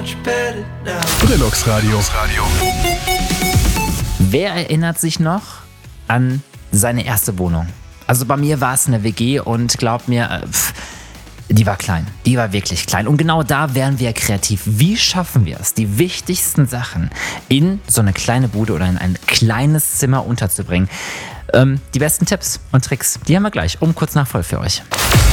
Brillux Radio. Wer erinnert sich noch an seine erste Wohnung? Also bei mir war es eine WG und glaubt mir, die war klein. Die war wirklich klein. Und genau da wären wir kreativ. Wie schaffen wir es, die wichtigsten Sachen in so eine kleine Bude oder in ein kleines Zimmer unterzubringen? Die besten Tipps und Tricks, die haben wir gleich kurz nach 12 für euch.